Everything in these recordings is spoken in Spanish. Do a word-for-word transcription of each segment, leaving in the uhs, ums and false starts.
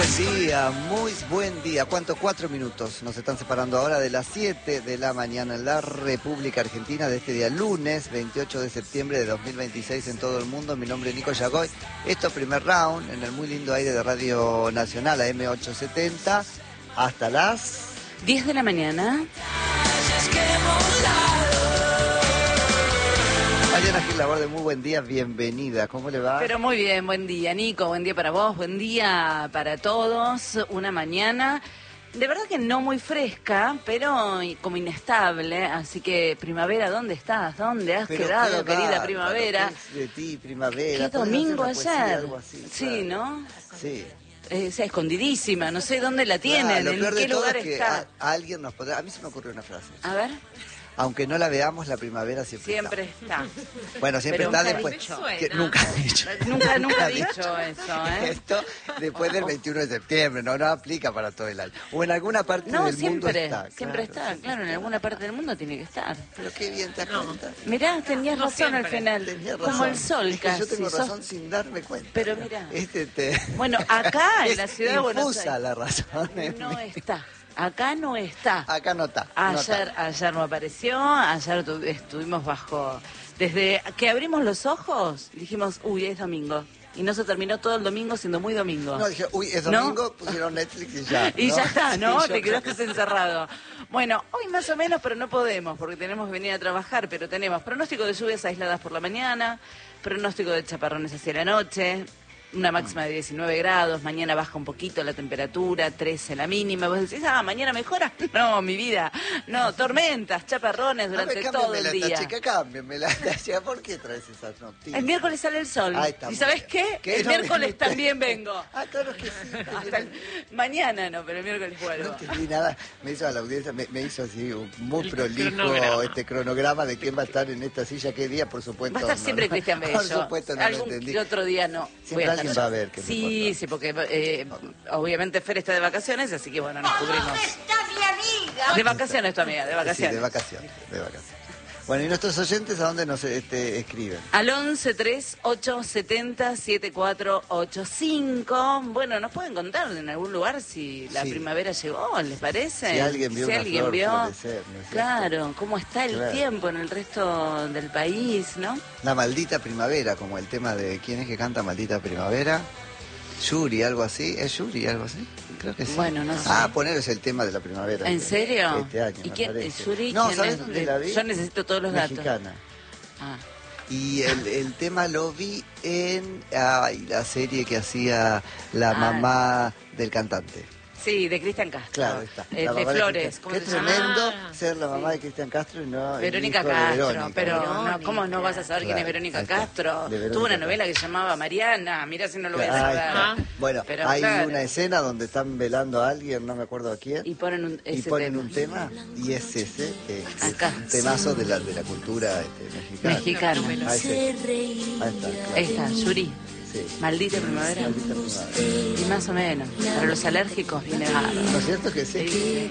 buen día, muy buen día. ¿Cuánto? Cuatro minutos. Nos están separando ahora de las siete de la mañana en la República Argentina de este día lunes veintiocho de septiembre de dos mil veintiséis en todo el mundo. Mi nombre es Nico Yagoy. Esto es Primer Round en el muy lindo aire de Radio Nacional a M ochocientos setenta hasta las diez de la mañana. Mariana Gil Laborde, muy buen día, bienvenida. ¿Cómo le va? Pero muy bien, buen día, Nico, buen día para vos, buen día para todos. Una mañana, de verdad que no muy fresca, pero como inestable. Así que, primavera, ¿dónde estás? ¿Dónde has Pero quedado, qué querida bárbaro, primavera? ¿qué es de ti, primavera? ¿Qué ¿Podés domingo hacer una poesía, ayer? algo así? Sí, Claro. ¿no? Sí. Eh, o sea, escondidísima, no sé dónde la tienen, Claro, lo en peor de qué todo lugar es que está. a, a alguien nos podrá... A mí se me ocurrió una frase. A ver, Aunque no la veamos, la primavera siempre, siempre está. está. Bueno, siempre Pero está nunca después. dicho. Que nunca ha dicho. Nunca, nunca ha ha dicho eso, ¿eh? Esto después del veintiuno de septiembre, no, no aplica para todo el año. O en alguna parte No, del siempre, mundo está. siempre claro, está, claro, en alguna parte del mundo tiene que estar. Pero qué bien te das cuenta. Mirá, tenías No razón al siempre. final, Tenías como razón. el sol Es que casi. yo tengo sos- razón sin darme cuenta. Pero mirá. Este te... Bueno, acá en Es la ciudad de Buenos infusa Aires la razón. en no mí. está, acá no está. Acá no está. no está. Ayer, ayer no apareció, ayer tu- estuvimos bajo... Desde que abrimos los ojos, dijimos, uy, es domingo. Y no se terminó todo el domingo siendo muy domingo. No, dije, uy, es ¿No? domingo, pusieron Netflix y ya. Y ¿no? ya está, ¿no? Sí, yo Te creo quedaste que sí. encerrado. Bueno, hoy más o menos, pero no podemos, porque tenemos que venir a trabajar, pero tenemos pronóstico de lluvias aisladas por la mañana, pronóstico de chaparrones hacia la noche, una máxima de diecinueve grados, mañana baja un poquito la temperatura, trece la mínima. Vos decís, ah, ¿mañana mejora? No, mi vida, no, tormentas, chaparrones durante A ver, todo cámbienme el la día. chica, cámbienme la chica. ¿Por qué traes esas noticias? El miércoles sale el sol. Ahí está, ¿Y muy sabes bien. qué? ¿Qué? El No, miércoles me- también vengo. Ah, claro que sí. Hasta el- Mañana no, pero el miércoles No vuelvo. entendí nada, me hizo a la audiencia, me, me hizo así un muy El prolijo cronograma. este cronograma de quién va a estar en esta silla, qué día, por supuesto. Va a estar no, siempre no. Cristian Bello. Por supuesto, no lo Algún entendí. que otro día no. Siempre Voy a alguien estar va a yo. ver que no Sí, importa. sí, porque eh, obviamente Fer está de vacaciones, así que bueno, nos cubrimos. De vacaciones tu amiga, de Sí, vacaciones. de vacaciones, de vacaciones. Bueno, ¿y nuestros oyentes a dónde nos este, escriben? Al once tres ocho setenta siete cuatro ocho cinco. Bueno, nos pueden contar en algún lugar si la Sí. primavera llegó, ¿les parece? Si alguien vio Si una alguien flor vio. florecer, ¿no es cierto? Claro, cómo está el Claro. tiempo en el resto del país, ¿no? La maldita primavera, como el tema de quién es que canta Maldita Primavera. Yuri, algo así. ¿Es Yuri, algo así? Creo que sí. Bueno, no sé. Ah, poner es el tema de la primavera. ¿En de- serio? Este año, ¿Y me quién parece. es Yuri? No, ¿Quién ¿sabes es? dónde la vi? Yo necesito todos los datos. Mexicana. Ah. Y el, el tema lo vi en ay, la serie que hacía la Ah. mamá del cantante. Sí, de Cristian Castro. Claro, está. Eh, La de mamá Flores. Cristian- ¿Cómo Qué se llama? tremendo Ah, ser la mamá sí. de Cristian Castro y no el Verónica hijo de Castro, Verónica, pero ¿no? no, ¿cómo no vas a saber quién Claro, es Verónica ahí está. Castro? De Verónica Tuvo una Castro. novela que se llamaba Mariana, mira si no lo voy a Ahí saber. está. Bueno, Pero hay claro. una escena donde están velando a alguien, no me acuerdo a quién, Y ponen un, y ese ponen tema. un tema, y es ese, que es Acá. un temazo de la, de la cultura este, mexicana. Mexicana. Ahí, sí. Ahí está, claro. Ahí está, Yuri. Sí. Maldita primavera. Maldita primavera. Y más o menos. Para los alérgicos viene bárbaro. ¿No es cierto que sí? Sí.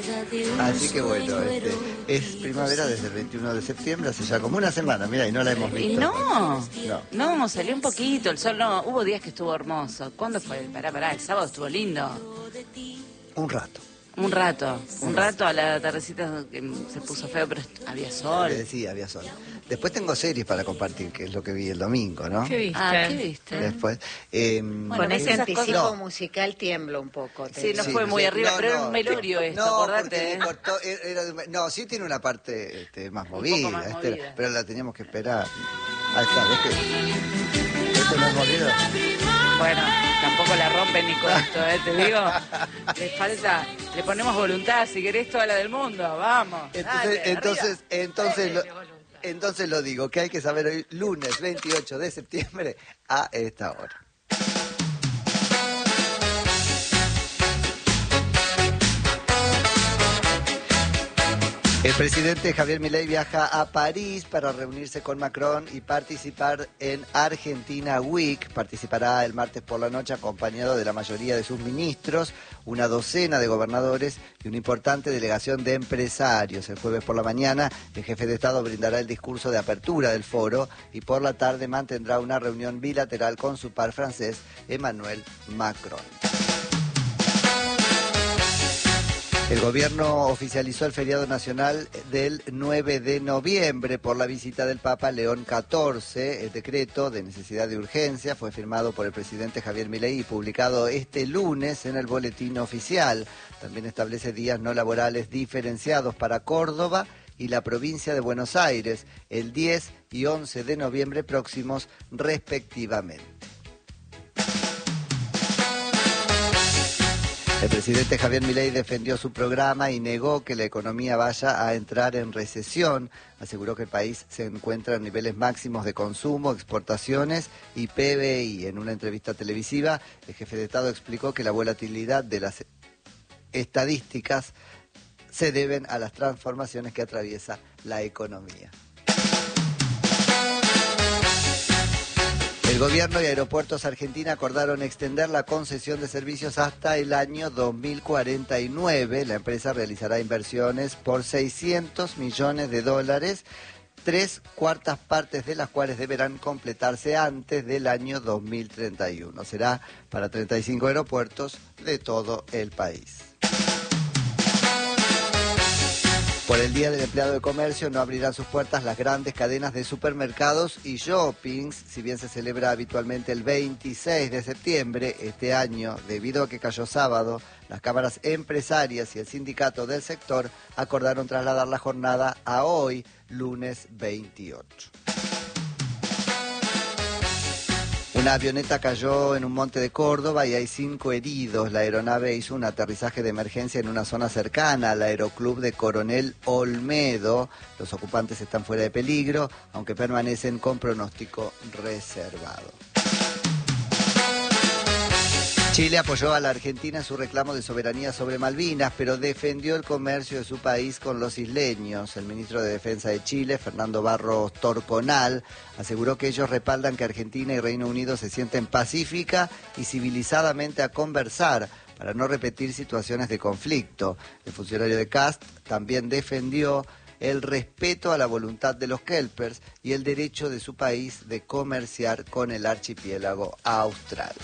Así que bueno, este, es primavera desde el veintiuno de septiembre, hace ya como una semana, mira, y no la hemos visto. Y no, No. no, salió un poquito, el sol no, hubo días que estuvo hermoso. ¿Cuándo fue? Pará, pará, el sábado estuvo lindo. Un rato. Un rato, un rato a la tardecita que se puso feo, pero había sol. Le decía, había sol. Después tengo series para compartir, que es lo que vi el domingo, ¿no? ¿Qué viste? Ah, ¿qué viste? Después. eh, Bueno, Con ese esas anticipo cosas- musical tiemblo un poco. te Sí, digo. no fue muy arriba, pero era un melodio no, esto, no, acordate, porque ¿eh? le cortó, era- era de un- no, sí tiene una parte este, más poco movida, más este, movida. pero la teníamos que esperar. Ahí está, ¿ves que? ¿Esto no es movido? Bueno, tampoco la rompen ni con esto, ¿eh? Te digo, le falta, le ponemos voluntad, si querés toda la del mundo, vamos. Entonces, Dale, entonces, arriba. entonces, lo, entonces lo digo, que hay que saber hoy, lunes veintiocho de septiembre, a esta hora. El presidente Javier Milei viaja a París para reunirse con Macron y participar en Argentina Week. Participará el martes por la noche acompañado de la mayoría de sus ministros, una docena de gobernadores y una importante delegación de empresarios. El jueves por la mañana el jefe de Estado brindará el discurso de apertura del foro y por la tarde mantendrá una reunión bilateral con su par francés, Emmanuel Macron. El gobierno oficializó el feriado nacional del nueve de noviembre por la visita del Papa León catorce. El decreto de necesidad de urgencia fue firmado por el presidente Javier Milei y publicado este lunes en el boletín oficial. También establece días no laborales diferenciados para Córdoba y la provincia de Buenos Aires, el diez y once de noviembre próximos respectivamente. El presidente Javier Milei defendió su programa y negó que la economía vaya a entrar en recesión. Aseguró que el país se encuentra en niveles máximos de consumo, exportaciones y P B I. En una entrevista televisiva, el jefe de Estado explicó que la volatilidad de las estadísticas se deben a las transformaciones que atraviesa la economía. El gobierno y Aeropuertos Argentina acordaron extender la concesión de servicios hasta el año dos mil cuarenta y nueve. La empresa realizará inversiones por seiscientos millones de dólares, tres cuartas partes de las cuales deberán completarse antes del año dos mil treinta y uno. Será para treinta y cinco aeropuertos de todo el país. Por el Día del Empleado de Comercio no abrirán sus puertas las grandes cadenas de supermercados y shoppings. Si bien se celebra habitualmente el veintiséis de septiembre, este año, debido a que cayó sábado, las cámaras empresarias y el sindicato del sector acordaron trasladar la jornada a hoy, lunes veintiocho. Una avioneta cayó en un monte de Córdoba y hay cinco heridos. La aeronave hizo un aterrizaje de emergencia en una zona cercana al aeroclub de Coronel Olmedo. Los ocupantes están fuera de peligro, aunque permanecen con pronóstico reservado. Chile apoyó a la Argentina en su reclamo de soberanía sobre Malvinas, pero defendió el comercio de su país con los isleños. El ministro de Defensa de Chile, Fernando Barros Torconal, aseguró que ellos respaldan que Argentina y Reino Unido se sienten pacífica y civilizadamente a conversar para no repetir situaciones de conflicto. El funcionario de C A S T también defendió el respeto a la voluntad de los kelpers y el derecho de su país de comerciar con el archipiélago austral.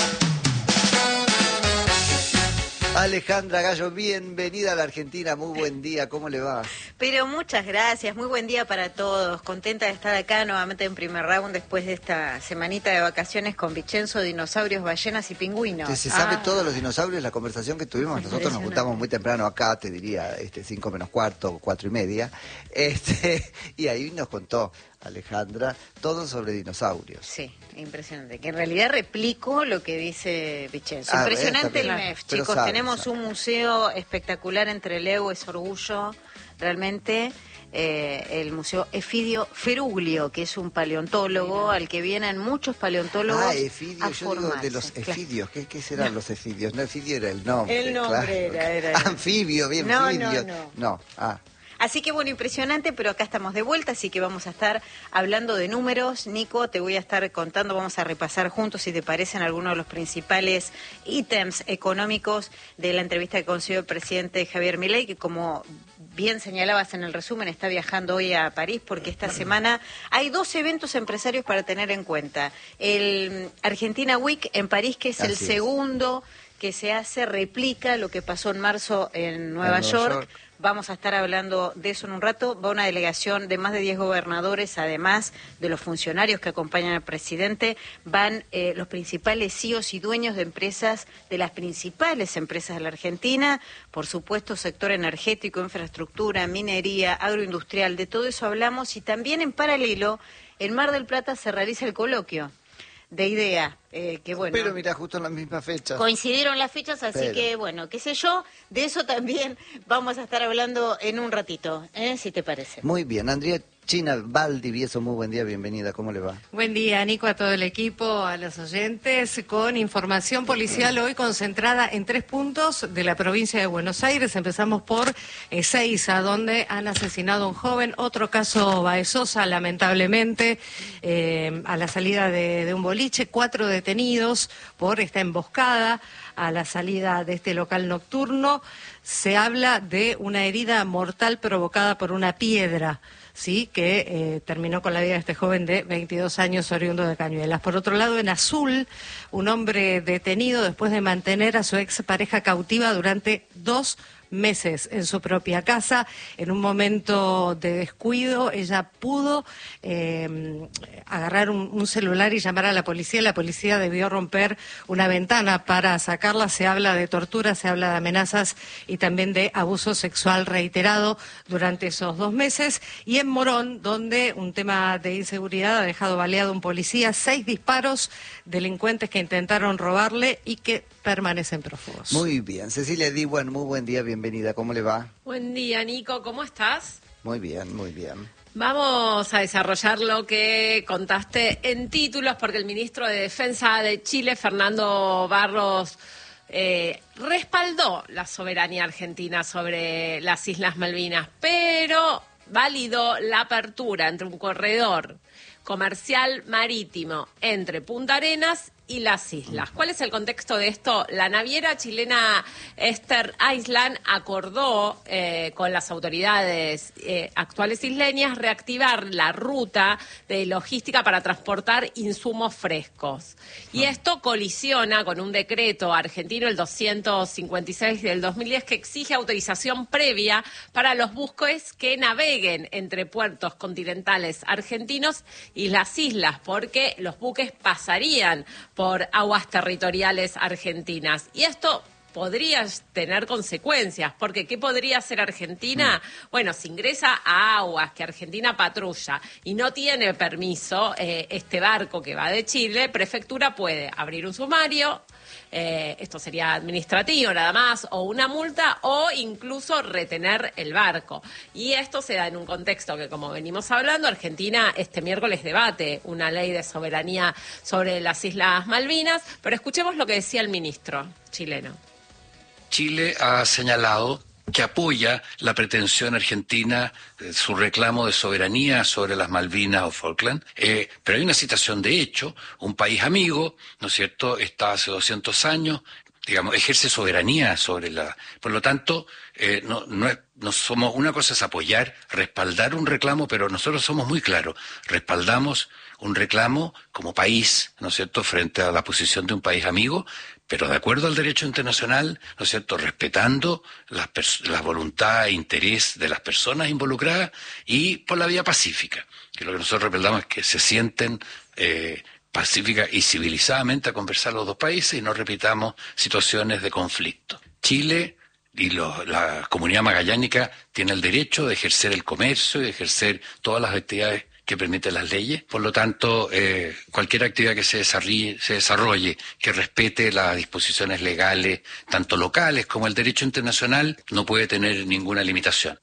Alejandra Gallo, bienvenida a la Argentina, muy buen día, ¿cómo le va? Pero muchas gracias, muy buen día para todos, contenta de estar acá nuevamente en primer round después de esta semanita de vacaciones con Vicenzo, dinosaurios, ballenas y pingüinos. ¿Usted se sabe ah. todos los dinosaurios, la conversación que tuvimos? Nosotros nos juntamos muy temprano acá, te diría, este cinco menos cuarto, cuatro y media, este, y ahí nos contó Alejandra todo sobre dinosaurios. Sí, impresionante, que en realidad replico lo que dice Vicenzo. Ah, Impresionante el M E F, Pero chicos, sabe, tenemos sabe. un museo espectacular entre Leo, es orgullo, realmente. Eh, el Museo Efidio Feruglio, que es un paleontólogo al que vienen muchos paleontólogos Ah, Efidio, a yo digo formarse. de los Claro. efidios, ¿qué, qué serán los efidios? No, efidio era el nombre. El nombre claro. era, era, era. Anfibio, bien, No, anfibio. no, no. No, ah. Así que bueno, impresionante, pero acá estamos de vuelta, así que vamos a estar hablando de números. Nico, te voy a estar contando, vamos a repasar juntos, si te parecen, algunos de los principales ítems económicos de la entrevista que concedió el presidente Javier Milei, que como bien señalabas en el resumen, está viajando hoy a París porque esta semana hay dos eventos empresarios para tener en cuenta. El Argentina Week en París, que es Así el es. segundo que se hace, replica lo que pasó en marzo en Nueva, En Nueva York. York. Vamos a estar hablando de eso en un rato. Va una delegación de más de diez gobernadores, además de los funcionarios que acompañan al presidente. Van eh, los principales C E Os y dueños de empresas, de las principales empresas de la Argentina. Por supuesto, sector energético, infraestructura, minería, agroindustrial, de todo eso hablamos. Y también en paralelo, en Mar del Plata se realiza el coloquio de IDEA, eh, que bueno... Pero mira, justo en la misma fecha. Coincidieron las fechas, así Pero. que bueno, qué sé yo, de eso también vamos a estar hablando en un ratito, ¿eh? Si te parece. Muy bien, Andrea China Valdivieso, muy buen día, bienvenida, ¿cómo le va? Buen día, Nico, a todo el equipo, a los oyentes, con información policial hoy concentrada en tres puntos de la provincia de Buenos Aires. Empezamos por Ezeiza, donde han asesinado a un joven, otro caso Baezosa, lamentablemente, eh, a la salida de, de un boliche, cuatro detenidos por esta emboscada a la salida de este local nocturno. Se habla de una herida mortal provocada por una piedra, sí, que eh, terminó con la vida de este joven de veintidós años, oriundo de Cañuelas. Por otro lado, en Azul, un hombre detenido después de mantener a su expareja cautiva durante dos meses en su propia casa. En un momento de descuido, ella pudo eh, agarrar un, un celular y llamar a la policía. La policía debió romper una ventana para sacarla. Se habla de tortura, se habla de amenazas y también de abuso sexual reiterado durante esos dos meses. Y en Morón, donde un tema de inseguridad ha dejado baleado un policía, seis disparos, delincuentes que intentaron robarle y que permanecen prófugos. Muy bien. Cecilia Diwan, muy buen día, bienvenida. ¿Cómo le va? Buen día, Nico. ¿Cómo estás? Muy bien, muy bien. Vamos a desarrollar lo que contaste en títulos, porque el ministro de Defensa de Chile, Fernando Barros, eh, respaldó la soberanía argentina sobre las Islas Malvinas, pero validó la apertura entre un corredor comercial marítimo entre Punta Arenas y las islas. ¿Cuál es el contexto de esto? La naviera chilena Esther Island acordó eh, con las autoridades eh, actuales isleñas reactivar la ruta de logística para transportar insumos frescos. Y esto colisiona con un decreto argentino, el doscientos cincuenta y seis del dos mil diez, que exige autorización previa para los buques que naveguen entre puertos continentales argentinos y las islas, porque los buques pasarían por aguas territoriales argentinas. Y esto podría tener consecuencias, porque ¿qué podría hacer Argentina? Bueno, si ingresa a aguas que Argentina patrulla y no tiene permiso, eh, este barco que va de Chile, Prefectura puede abrir un sumario, eh, esto sería administrativo nada más, o una multa, o incluso retener el barco. Y esto se da en un contexto que, como venimos hablando, Argentina este miércoles debate una ley de soberanía sobre las Islas Malvinas, pero escuchemos lo que decía el ministro chileno. Chile ha señalado que apoya la pretensión argentina, eh, su reclamo de soberanía sobre las Malvinas o Falkland, eh, pero hay una situación de hecho, un país amigo, ¿no es cierto?, está hace doscientos años, digamos, ejerce soberanía sobre la... Por lo tanto, eh, no, no, es, no somos... Una cosa es apoyar, respaldar un reclamo, pero nosotros somos muy claros, respaldamos un reclamo como país, ¿no es cierto?, frente a la posición de un país amigo, pero de acuerdo al derecho internacional, ¿no es cierto?, respetando la, la voluntad e interés de las personas involucradas y por la vía pacífica. Que lo que nosotros respaldamos es que se sienten eh, pacífica y civilizadamente a conversar los dos países y no repitamos situaciones de conflicto. Chile y lo, la comunidad magallánica tiene el derecho de ejercer el comercio y de ejercer todas las actividades que permiten las leyes. Por lo tanto, eh, cualquier actividad que se desarrolle, se desarrolle, que respete las disposiciones legales, tanto locales como el derecho internacional, no puede tener ninguna limitación.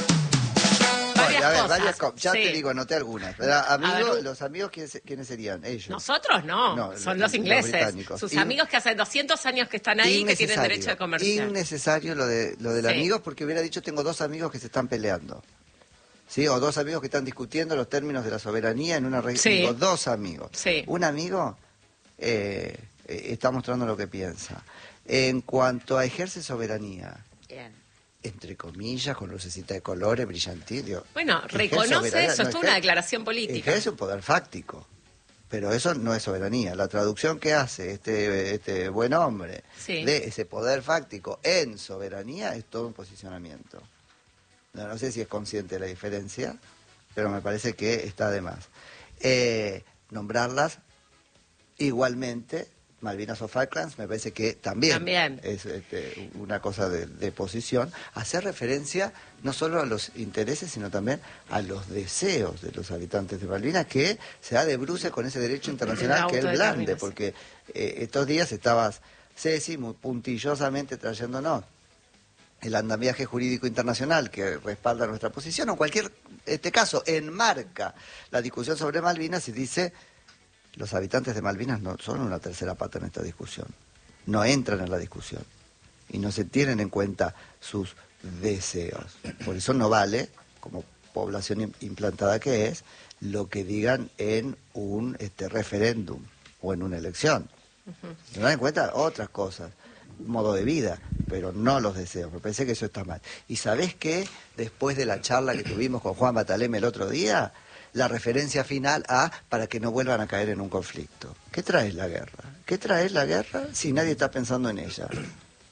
Varias a ver, cosas. varias cosas. Ya Sí. te digo, anoté algunas. ¿Verdad? Amigos, ver. los amigos, ¿quiénes, ¿quiénes serían? Ellos. Nosotros no, No, son los- los ingleses, los británicos. sus In- amigos que hace doscientos años que están ahí, que tienen derecho de comerciar. Innecesario lo, de, lo del Sí. amigo, porque hubiera dicho, tengo dos amigos que se están peleando. ¿Sí? O dos amigos que están discutiendo los términos de la soberanía en una región. Sí. Digo, dos amigos. Sí. Un amigo eh, eh, está mostrando lo que piensa. En cuanto a ejerce soberanía, Bien. entre comillas, con lucecita de colores, brillantillo. Bueno, Ejerce reconoce soberanía, eso, no, esto es una ejer- declaración política. Ejerce un poder fáctico. Pero eso no es soberanía. La traducción que hace este, este buen hombre Sí. de ese poder fáctico en soberanía es todo un posicionamiento. No, no sé si es consciente de la diferencia, pero me parece que está de más. Eh, nombrarlas igualmente, Malvinas o Falklands, me parece que también, También. es este, una cosa de, de posición. Hacer referencia no solo a los intereses, sino también a los deseos de los habitantes de Malvinas, que se da de bruces con ese derecho internacional La que él blande, autodeterminación. porque eh, estos días estabas, Ceci, muy puntillosamente trayéndonos el andamiaje jurídico internacional que respalda nuestra posición, o en cualquier este caso enmarca la discusión sobre Malvinas y dice, los habitantes de Malvinas no son una tercera pata en esta discusión, no entran en la discusión y no se tienen en cuenta sus deseos. Por eso no vale, como población im- implantada que es, lo que digan en un este referéndum o en una elección. Tener en cuenta otras cosas, modo de vida, pero no los deseos. Me parece que eso está mal. ¿Y sabés qué? Después de la charla que tuvimos con Juan Bataleme el otro día, la referencia final a para que no vuelvan a caer en un conflicto. ¿Qué trae la guerra? ¿Qué trae la guerra si nadie está pensando en ella?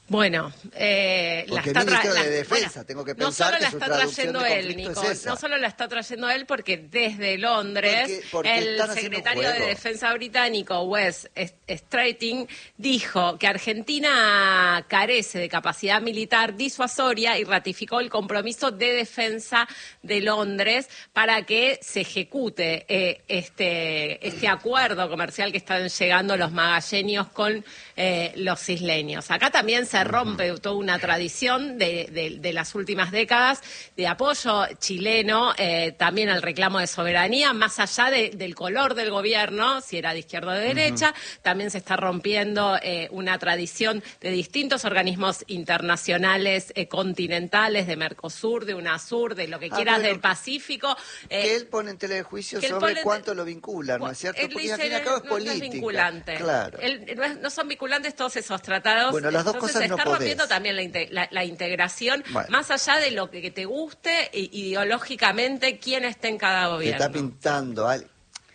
Bueno, eh, la Porque está el ministro tra- de la- Defensa, bueno, tengo que no pensar solo que la su está traducción trayendo de él, conflicto Nico, es esa. no solo la está trayendo él porque desde Londres Porque- porque el están haciendo un secretario de juego. Defensa británico Wes Streeting dijo que Argentina carece de capacidad militar disuasoria y ratificó el compromiso de defensa de Londres para que se ejecute eh, este, este acuerdo comercial que están llegando los magallenios con eh, los isleños. Acá también se rompe toda una tradición de, de, de las últimas décadas de apoyo chileno eh, también al reclamo de soberanía, más allá de, del color del gobierno, si era de izquierda o de derecha, uh-huh. También se está rompiendo eh, una tradición de distintos organismos internacionales eh, continentales, de Mercosur, de UNASUR, de lo que Ah, quieras bueno, del Pacífico. Eh, que él pone en tela de juicio que él sobre pone- cuánto lo vinculan, ¿no es cierto? Él Porque dice al fin y al que cabo es no- no política. vinculante. Claro. Él- no, es- no son vinculantes todos esos tratados. Bueno, las dos Entonces cosas se no está podés. rompiendo también la, inte- la- la integración, Bueno. más allá de lo que, que te guste i- ideológicamente, quién esté en cada Se gobierno. está pintando al-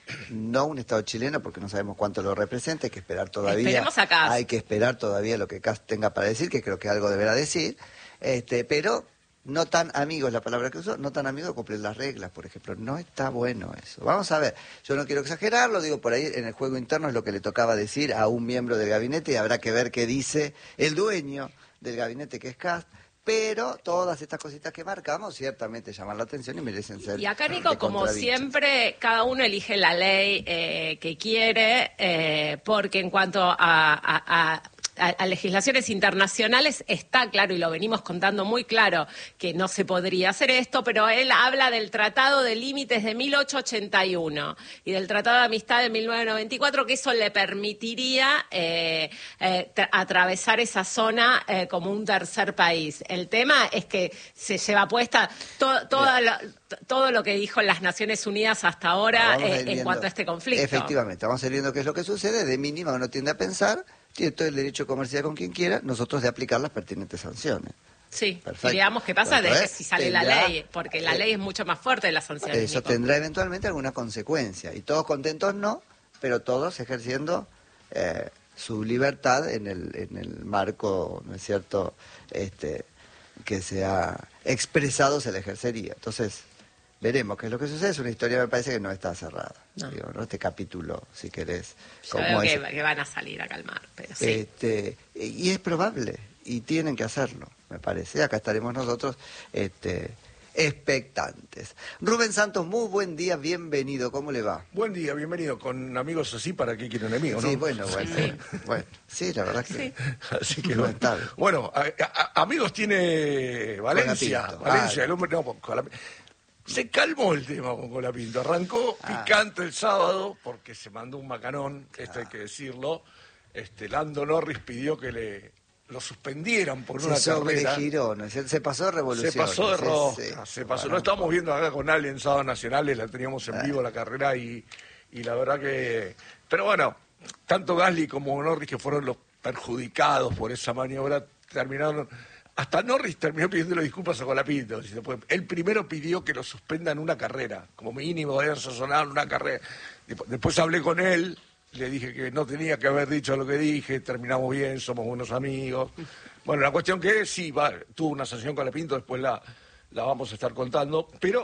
no un Estado chileno porque no sabemos cuánto lo representa, hay que esperar todavía. Esperemos a Kast. Hay que esperar todavía lo que Kast tenga para decir, que creo que algo deberá decir, este, pero no tan amigo es la palabra que usó, no tan amigo de cumplir las reglas, por ejemplo. No está bueno eso. Vamos a ver, yo no quiero exagerarlo, digo por ahí en el juego interno es lo que le tocaba decir a un miembro del gabinete y habrá que ver qué dice el dueño del gabinete, que es Kast. Pero todas estas cositas que marcamos ciertamente llaman la atención y merecen ser Y acá, Nico, como recontradichas. siempre, cada uno elige la ley eh, que quiere, eh, porque en cuanto a, a- a- a- a legislaciones internacionales está claro, y lo venimos contando muy claro, que no se podría hacer esto, pero él habla del Tratado de Límites de mil ochocientos ochenta y uno y del Tratado de Amistad de mil novecientos noventa y cuatro, que eso le permitiría eh, eh, tra- atravesar esa zona eh, como un tercer país. El tema es que se lleva puesta to- toda lo- t- todo lo que dijo las Naciones Unidas hasta ahora Vamos a eh, ir en viendo. cuanto a este conflicto. Efectivamente, vamos a ir viendo qué es lo que sucede. De mínima uno tiende a pensar, tiene todo el derecho comercial con quien quiera, nosotros de aplicar las pertinentes sanciones. Sí, Perfecto. y veamos qué pasa Bueno, de ¿eh? si sale Tendrá- la ley, porque la eh, ley es mucho más fuerte de las sanciones. Eso Nico. tendrá eventualmente alguna consecuencia. Y todos contentos no, pero todos ejerciendo eh, su libertad en el, en el marco, ¿no es cierto?, este, que se ha expresado, se le ejercería. Entonces, veremos qué es lo que sucede. Es una historia, me parece, que no está cerrada. No. Digo, ¿no? Este capítulo, si querés. Yo como veo que, ese. que van a salir a calmar, pero sí. Este, y es probable, y tienen que hacerlo, me parece. Acá estaremos nosotros este, expectantes. Rubén Santos, muy buen día, bienvenido, ¿cómo le va? Buen día, bienvenido. Con amigos así, ¿para qué quiero enemigos, no? Sí, bueno, bueno, Sí. bueno, sí, la verdad que Sí. Así que no bueno. está bien. Bueno, a- a- amigos tiene Valencia. Colapinto. Valencia, Ah. el hombre, no, Colapinto. Se calmó el tema con Colapinto. Arrancó Ah. picante el sábado porque se mandó un macanón, esto hay que decirlo. Este, Lando Norris pidió que le lo suspendieran por una se carrera. sobregiró, ¿no es cierto? Se pasó de revolución. Se pasó de sí, rosca, sí. se pasó. Bueno, Lo estamos viendo acá con Ale en Sábado Nacionales, la teníamos en Ah. vivo la carrera y, y la verdad que... Pero bueno, tanto Gasly como Norris, que fueron los perjudicados por esa maniobra, terminaron... Hasta Norris terminó pidiendo disculpas a Colapinto. Él primero pidió que lo suspendan una carrera, como mínimo deben sancionar una carrera. Después hablé con él, le dije que no tenía que haber dicho lo que dije, terminamos bien, somos buenos amigos. Bueno, la cuestión que es, sí, va, tuvo una sanción con Colapinto, después la, la vamos a estar contando, pero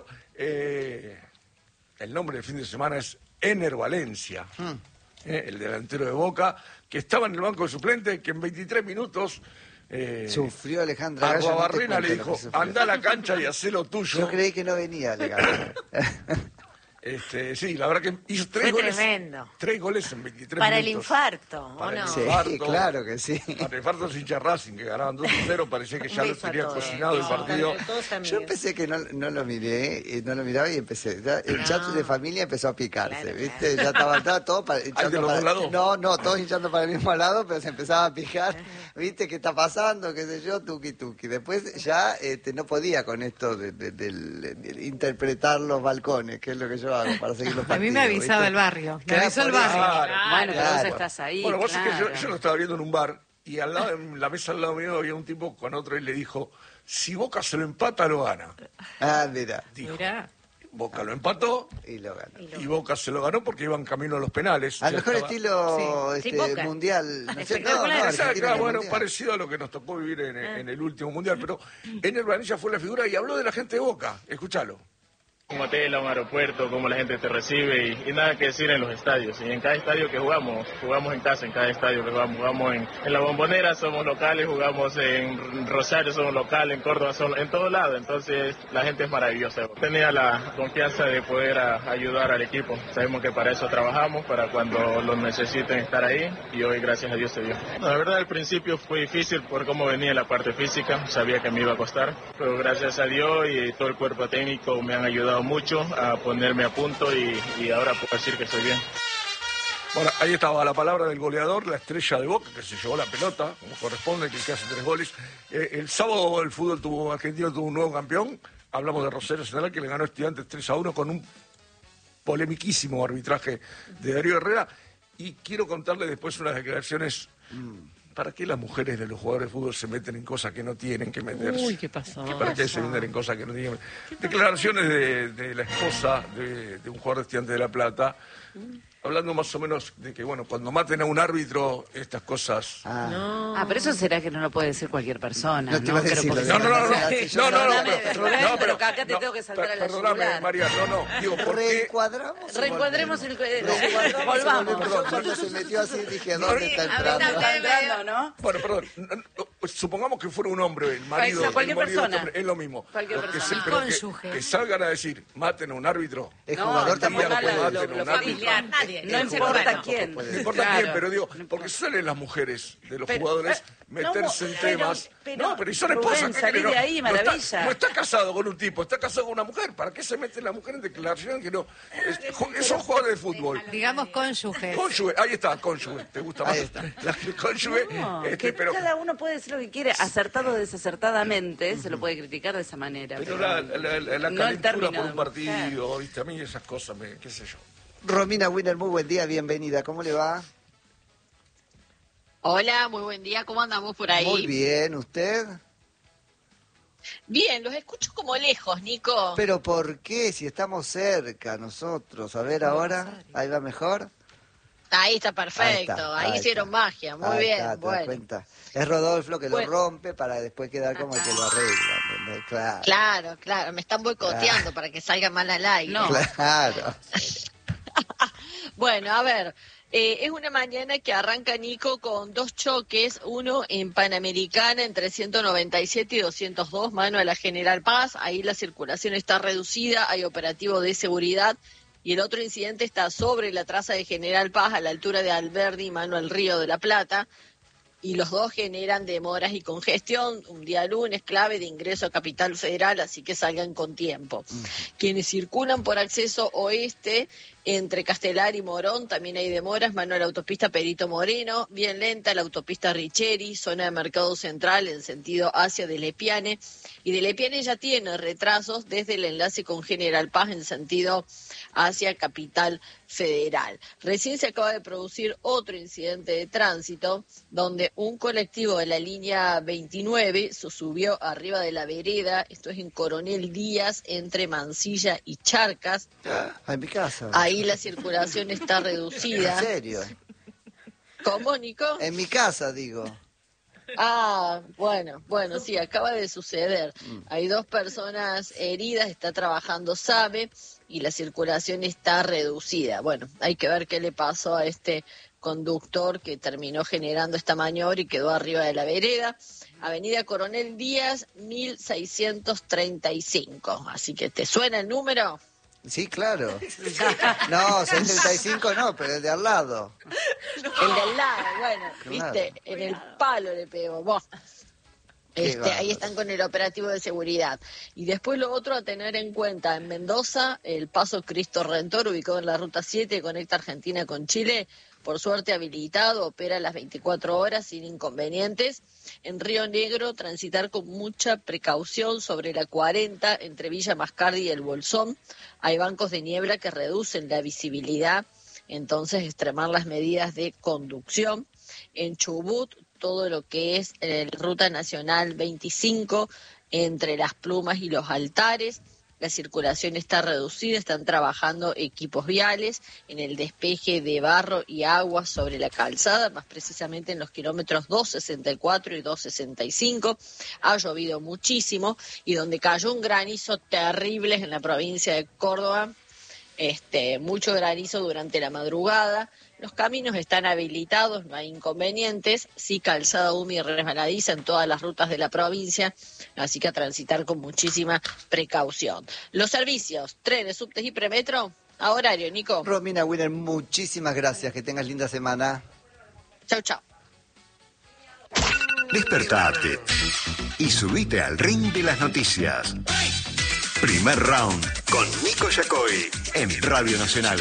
eh, el nombre del fin de semana es Ener Valencia, eh, el delantero de Boca, que estaba en el banco de suplente, que en veintitrés minutos... Eh, Sufrió Alejandra Gallo, no te Arruabarrena le cuento lo dijo, que sufrió. anda a la cancha y hacé lo tuyo. Yo creí que no venía Alejandra. Este, sí, la verdad que hizo tres Fue goles. tremendo. Tres goles en veintitrés Para el minutos. infarto, ¿o Para el no? Sí, infarto. claro que sí. Para el infarto sin hincha Racing, que ganaban dos a cero, parecía que Un ya lo beso a tenía todos. cocinado el No, partido. también, todos también. Yo empecé que no, no lo miré, eh, no lo miraba y empecé. ya el No. chat de familia empezó a picarse, Claro, ¿viste? claro. Ya estaba, estaba todo para, hinchando de los para- dos lados. No, no, todos hinchando para el mismo lado, pero se empezaba a picar. ¿Viste qué está pasando? ¿Qué sé yo? Tuki tuki. Después ya este, no podía con esto de, de- del- de interpretar los balcones, que es lo que yo hago para seguir los A partidos. mí me avisaba ¿viste? el barrio, me Claro, avisó el por eso. barrio. Claro. Bueno, pero vos Claro. estás ahí. Bueno, vos sabés que yo, claro. yo lo estaba viendo en un bar y al lado, en la mesa al lado mío había un tipo con otro y le dijo, si Boca se lo empata, lo gana. Ah, mira. Dijo. Mirá. Boca lo empató Y lo ganó. y Boca se lo ganó porque iban camino a los penales. Al Ya mejor estaba- estilo Sí, sí, este, Boca. mundial. ¿No es cierto? Espectacular. No, Esa, Argentina claro, en el bueno, mundial. parecido a lo que nos tocó vivir en, en el último mundial, pero Ener Banilla fue la figura y habló de la gente de Boca. Escúchalo. Un hotel, a un aeropuerto, cómo la gente te recibe y, y nada que decir en los estadios. Y en cada estadio que jugamos, jugamos en casa, en cada estadio que jugamos. Jugamos en, en La Bombonera, somos locales, jugamos en Rosario, somos locales, en Córdoba, somos, en todo lado. Entonces la gente es maravillosa. Tenía la confianza de poder a, ayudar al equipo. Sabemos que para eso trabajamos, para cuando lo necesiten estar ahí. Y hoy, gracias a Dios, se dio. No, la verdad, al principio fue difícil por cómo venía la parte física. Sabía que me iba a costar. Pero gracias a Dios y todo el cuerpo técnico me han ayudado mucho a ponerme a punto y, y ahora puedo decir que estoy bien. Bueno, ahí estaba la palabra del goleador, la estrella de Boca, que se llevó la pelota, como corresponde, que, que hace tres goles. Eh, el sábado el fútbol tuvo, argentino tuvo un nuevo campeón. Hablamos de Rosario Central, que le ganó a Estudiantes tres a uno con un polemiquísimo arbitraje de Darío Herrera. Y quiero contarle después unas declaraciones. ¿Para qué las mujeres de los jugadores de fútbol se meten en cosas que no tienen que meterse? Uy, ¿qué pasó? ¿Para qué se meten en cosas que no tienen que meterse? Declaraciones de, de la esposa de, de un jugador de Estudiantes de La Plata, hablando más o menos de que, bueno, cuando maten a un árbitro, estas cosas... Ah. Ah, pero eso será que no lo puede decir cualquier persona, No ¿no? te iba a Pero decir porque- lo No, no, no, no, Sí, no, no, no, Perdóname, pero, Rubén, no, pero acá te no, tengo que saltar a la Perdóname, yugular. María, no, no, digo, ¿por qué? Reencuadramos. Reencuadremos el... eh, Reencuadramos. Volvamos. Cuando se metió así dije, No, ¿dónde está A ver, entrando? está entrando, ¿no? Bueno, perdón, no, no, pues supongamos que fuera un hombre, el marido, Cual- cualquier el marido de persona. este hombre, es lo mismo. Cualquier Lo que persona. se- pero que- Cónyuge. que, salgan a decir, maten a un árbitro. Es No, jugador está muy también. mal puede lo, matar lo a un árbitro. Familiar, nadie. No El importa jugador quién. tampoco puede. No importa Claro. quién, pero digo, No importa. porque salen las mujeres de los Pero, jugadores eh, meterse no, en pero- temas. pero, no, pero y son Rubén, esposas. ¿qué salí querés? de No- ahí, no está- maravilla. No está casado con un tipo, está casado con una mujer. ¿Para qué se mete la mujer en declaración que no? Es- ju- son jugadores de fútbol. Digamos cónyuge. Cónyuge, ahí está, cónyuge. ¿Te gusta más? Ahí está. La cónyuge. No, este, que pero, cada uno puede decir lo que quiere, acertado o desacertadamente, se lo puede criticar de esa manera. pero pero la, la, la, la no el calentura término por de un mujer. partido, ¿viste? A mí esas cosas, me, qué sé yo. Romina Winner, muy buen día, bienvenida. ¿Cómo le va? Hola, muy buen día. ¿Cómo andamos por ahí? Muy bien, ¿usted? Bien, los escucho como lejos, Nico. ¿Pero por qué? Si estamos cerca nosotros. A ver ahora, ¿ahí va mejor? Ahí está perfecto. Ahí está, Ahí, ahí hicieron está. magia. Muy Ahí bien. está, ¿te das bueno, cuenta? Es Rodolfo que Bueno. lo rompe para después quedar como el que lo arregla. ¿entendés? Claro. claro, claro. Me están boicoteando Claro. para que salga mal al aire. No. Claro. Bueno, a ver. eh, es una mañana que arranca, Nico, con dos choques. Uno en Panamericana entre ciento noventa y siete y doscientos dos, mano a la General Paz. Ahí la circulación está reducida. Hay operativo de seguridad. Y el otro incidente está sobre la traza de General Paz, a la altura de Alberdi, mano al Río de la Plata. Y los dos generan demoras y congestión. Un día lunes clave de ingreso a Capital Federal, así que salgan con tiempo. Quienes circulan por acceso oeste, entre Castelar y Morón, también hay demoras. Mano a la autopista Perito Moreno, bien lenta la autopista Richeri, zona de Mercado Central en sentido hacia de Lepiane. Y de Lepiane ya tiene retrasos desde el enlace con General Paz en sentido hacia Capital Federal. Recién se acaba de producir otro incidente de tránsito donde un colectivo de la línea veintinueve se subió arriba de la vereda, esto es en Coronel Díaz, entre Mansilla y Charcas. Ah, en mi casa. Ahí la circulación está ¿En reducida. serio? ¿Cómo, Nico? En mi casa, digo. Ah, bueno, bueno, sí, acaba de suceder. Hay dos personas heridas, está trabajando SAME y la circulación está reducida. Bueno, hay que ver qué le pasó a este conductor que terminó generando esta maniobra y quedó arriba de la vereda. Avenida Coronel Díaz, mil seiscientos treinta y cinco. Así que, ¿te suena el número? Sí, claro. No, seiscientos treinta y cinco no, pero el de al lado. El del lado, bueno, Claro. viste, en el palo le pegó. Vos. Qué Este, ahí bárbaro. están con el operativo de seguridad. Y después lo otro a tener en cuenta, en Mendoza, el paso Cristo Redentor, ubicado en la ruta siete, conecta Argentina con Chile, por suerte habilitado, opera las veinticuatro horas sin inconvenientes. En Río Negro, transitar con mucha precaución sobre la cuarenta, entre Villa Mascardi y el Bolsón. Hay bancos de niebla que reducen la visibilidad, entonces extremar las medidas de conducción. En Chubut, todo lo que es eh, Ruta Nacional veinticinco, entre Las Plumas y Los Altares. la circulación está reducida, están trabajando equipos viales en el despeje de barro y agua sobre la calzada, más precisamente en los kilómetros doscientos sesenta y cuatro y doscientos sesenta y cinco. Ha llovido muchísimo y donde cayó un granizo terrible en la provincia de Córdoba, este, mucho granizo durante la madrugada. Los caminos están habilitados, no hay inconvenientes, sí calzada húmeda y resbaladiza en todas las rutas de la provincia, así que a transitar con muchísima precaución. Los servicios, trenes, subtes y premetro, a horario, Nico. Romina Winner, muchísimas gracias, que tengas linda semana. Chau, chau. Despertate y subite al ring de las noticias. Primer round con Nico Yacoy en Radio Nacional.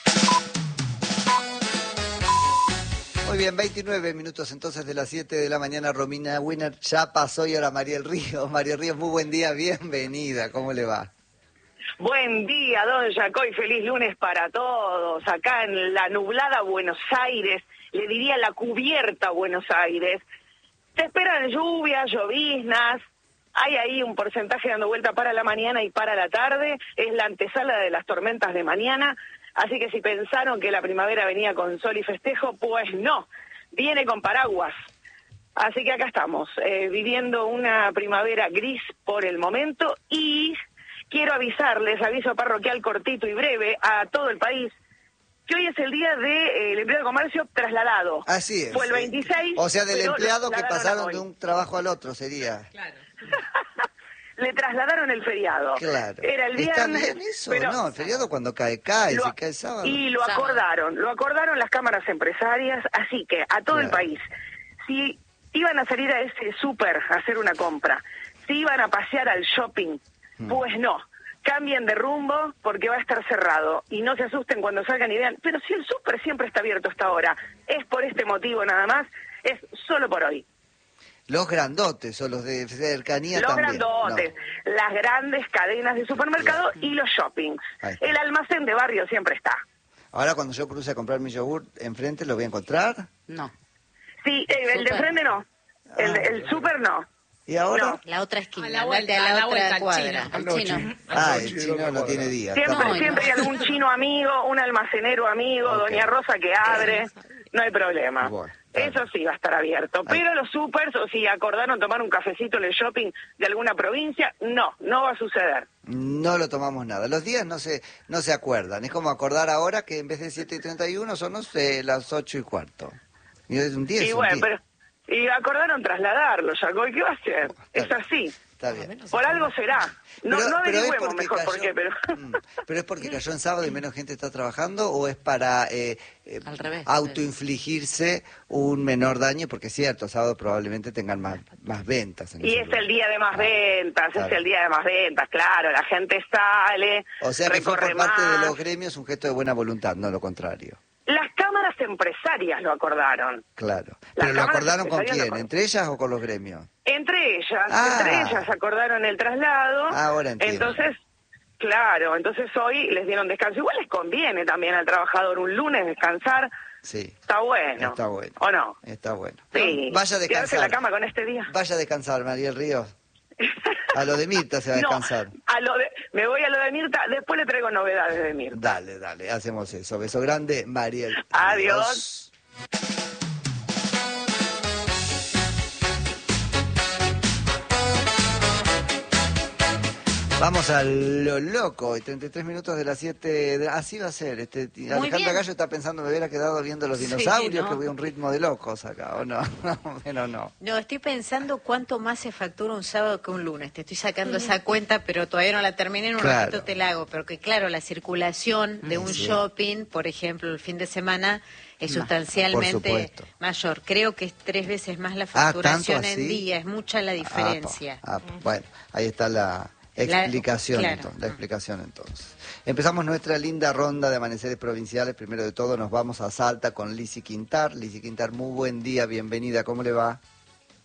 Muy bien, veintinueve minutos entonces de las siete de la mañana. Romina Winner ya pasó y ahora Mariel Ríos. Mariel Ríos, muy buen día, bienvenida, ¿cómo le va? Buen día, don Yacoy, feliz lunes para todos. Acá en la nublada Buenos Aires, le diría la cubierta Buenos Aires. Se esperan lluvias, lloviznas, hay ahí un porcentaje dando vuelta para la mañana y para la tarde. Es la antesala de las tormentas de mañana. Así que si pensaron que la primavera venía con sol y festejo, pues no, viene con paraguas. Así que acá estamos, eh, viviendo una primavera gris por el momento y quiero avisarles, aviso parroquial cortito y breve a todo el país, que hoy es el día del de, eh, empleado de comercio trasladado. Así es. Fue el veintiséis. O sea, del empleado que pasaron hoy. de un trabajo al otro, sería. Claro. Le trasladaron el feriado. Claro. Era el ¿Está viernes. bien eso? Pero No, el feriado cuando cae, cae, lo, si cae sábado. Y lo Sábado. acordaron, lo acordaron las cámaras empresarias, así que a todo Claro. el país, si iban a salir a ese súper a hacer una compra, si iban a pasear al shopping, Hmm. pues no. Cambien de rumbo porque va a estar cerrado. Y no se asusten cuando salgan y vean, pero si el súper siempre está abierto hasta ahora, es por este motivo nada más, es solo por hoy. Los grandotes o los de cercanía Los también. grandotes, No. las grandes cadenas de supermercado y los shoppings. Ahí está. El almacén de barrio siempre está. Ahora cuando yo cruce a comprar mi yogur, ¿enfrente lo voy a encontrar? No. Sí, eh, el de Súper. frente no, el, Ah. el súper no. ¿Y ahora? No. La otra esquina, A la andate vuelta, a la, a la otra vuelta, al cuadra. chino. El Anoche. chino. Ah, Anoche, el la chino otra no cuadra. tiene día. Siempre, está No, bien. siempre hay algún chino amigo, un almacenero amigo, Ok. doña Rosa que abre, no hay problema. Bueno, está Eso bien. sí va a estar abierto. Ahí. Pero los supers, o si acordaron tomar un cafecito en el shopping de alguna provincia, no, no va a suceder. No lo tomamos nada. Los días no se no se acuerdan. Es como acordar ahora que en vez de siete y treinta y uno son no sé, las ocho y cuarto. Y es un día, Y es un bueno, día. pero y acordaron trasladarlo, Yacoy, ¿qué va a hacer? Está Es bien. así. Está bien. Por algo será. No, Pero- no pero es averigüemos porque mejor por cayó- qué, pero... Mm, ¿Pero es porque cayó en sábado y menos gente está trabajando o es para eh, eh, Al revés. autoinfligirse un menor daño? Porque es cierto, sábado probablemente tengan más, más ventas. En Y ese es lugar. el día de más ventas, Claro. es el día de más ventas, claro, la gente sale, O sea que fue recorre por parte más. de los gremios un gesto de buena voluntad, no lo contrario. Las cámaras empresarias lo acordaron. Claro. Las ¿Pero lo cámaras acordaron con empresarias lo quién? acordaron. ¿Entre ellas o con los gremios? Entre ellas, Ah. entre ellas acordaron el traslado. Ahora entiendo. Entonces, claro, entonces hoy les dieron descanso. Igual les conviene también al trabajador un lunes descansar. Sí. Está bueno. Está bueno. ¿O no? Está bueno. Sí. Vaya a Quedarse descansar. en la cama con este día. Vaya a descansar, Mariel Ríos. A lo de Mirta se va a No, descansar. a lo de, me voy a lo de Mirta, después le traigo novedades de Mirta. Dale, dale, hacemos eso. Beso grande, Mariel. Adiós. Vamos a lo loco, y treinta y tres minutos de las siete, de- así va a ser. Este, Alejandra bien. Gallo está pensando, me hubiera quedado viendo los dinosaurios, ¿no? que voy a un ritmo de locos acá, ¿o no? No, pero no. No, estoy pensando cuánto más se factura un sábado que un lunes. Te estoy sacando esa cuenta, pero todavía no la terminé. En un Claro. ratito te la hago. Pero que claro, la circulación de un Sí. shopping, por ejemplo, el fin de semana, es Más. sustancialmente Por supuesto. mayor. Creo que es tres veces más la Ah, ¿tanto facturación así? en día. Es mucha la diferencia. Ah, pa, ah, bueno, ahí está la La- explicación, claro. entonces, la explicación entonces. Empezamos nuestra linda ronda de amaneceres provinciales. Primero de todo nos vamos a Salta con Lizzy Quintar. Lizzy Quintar, muy buen día, bienvenida, ¿cómo le va?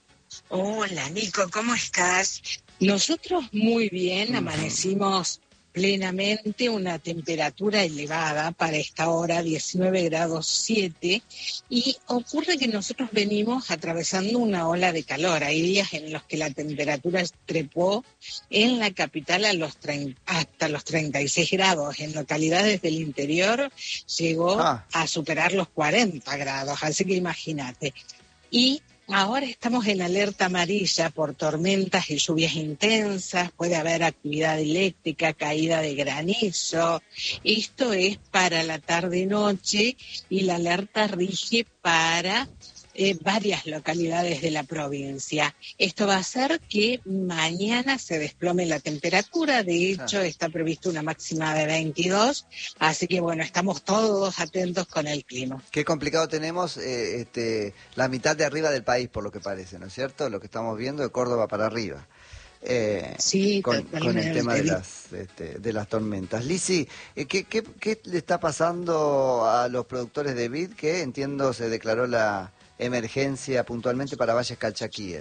Hola Nico, ¿cómo estás? Nosotros muy bien, Ujú. amanecimos plenamente una temperatura elevada para esta hora, diecinueve grados siete, y ocurre que nosotros venimos atravesando una ola de calor. Hay días en los que la temperatura trepó en la capital a los treinta, hasta los treinta y seis grados. En localidades del interior llegó ah. a superar los cuarenta grados, así que imagínate. Y ahora estamos en alerta amarilla por tormentas y lluvias intensas, puede haber actividad eléctrica, caída de granizo. Esto es para la tarde-noche y la alerta rige para eh, varias localidades de la provincia. Esto va a hacer que mañana se desplome la temperatura, de hecho ah. está previsto una máxima de veintidós, así que bueno, estamos todos atentos con el clima. Qué complicado tenemos eh, este, la mitad de arriba del país, por lo que parece, ¿no es cierto? Lo que estamos viendo de Córdoba para arriba. Eh, sí, con, con el tema de las, este, de las tormentas. Lisi, eh, ¿qué, qué, ¿qué le está pasando a los productores de vid? Que entiendo se declaró la emergencia puntualmente para Valles Calchaquíes.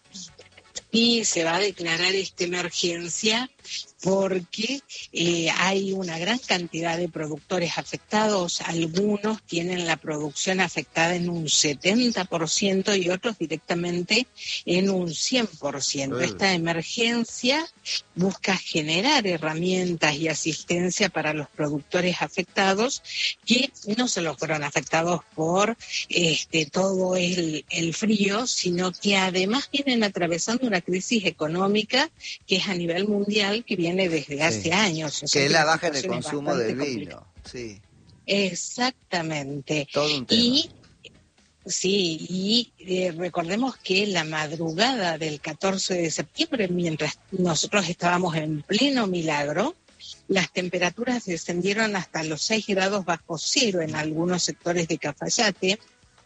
Y se va a declarar esta emergencia porque eh, hay una gran cantidad de productores afectados. Algunos tienen la producción afectada en un setenta por ciento y otros directamente en un cien por ciento. Esta emergencia busca generar herramientas y asistencia para los productores afectados que no solo fueron afectados por este, todo el, el frío, sino que además vienen atravesando una crisis económica que es a nivel mundial, que viene desde hace sí. años. O sea, que es la baja en el consumo del vino. Sí. Exactamente. Todo un tema. Y sí, y eh, recordemos que la madrugada del catorce de septiembre, mientras nosotros estábamos en pleno milagro, las temperaturas descendieron hasta los seis grados bajo cero en algunos sectores de Cafayate.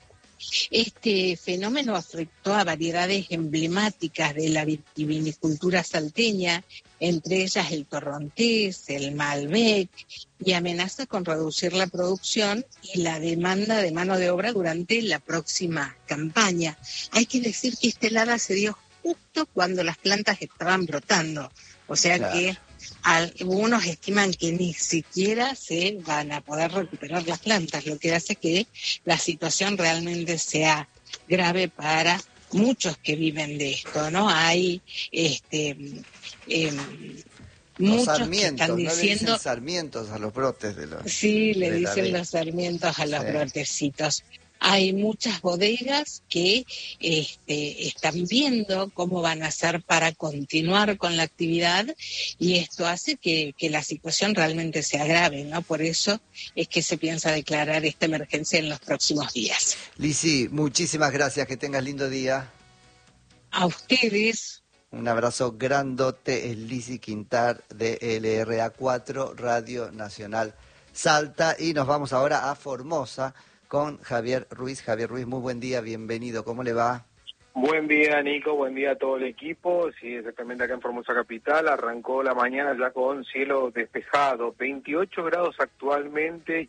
Este fenómeno afectó a variedades emblemáticas de la vitivinicultura salteña, entre ellas el torrontés, el malbec, y amenaza con reducir la producción y la demanda de mano de obra durante la próxima campaña. Hay que decir que esta helada se dio justo cuando las plantas estaban brotando, o sea claro. que algunos estiman que ni siquiera se van a poder recuperar las plantas, lo que hace que la situación realmente sea grave para muchos que viven de esto, ¿no? Hay este eh, muchos sarmientos, que están diciendo... ¿no le dicen sarmientos a los brotes de los... Sí, le de dicen los sarmientos a los sí. brotecitos. Hay muchas bodegas que este, están viendo cómo van a hacer para continuar con la actividad y esto hace que, que la situación realmente se agrave, ¿no? Por eso es que se piensa declarar esta emergencia en los próximos días. Lisi, muchísimas gracias, que tengas lindo día. A ustedes. Un abrazo grandote, es Lisi Quintar de L R A cuatro, Radio Nacional Salta, y nos vamos ahora a Formosa con Javier Ruiz. Javier Ruiz, muy buen día, bienvenido, ¿cómo le va? Buen día, Nico, buen día a todo el equipo. Sí, exactamente acá en Formosa Capital, arrancó la mañana ya con cielo despejado, veintiocho grados actualmente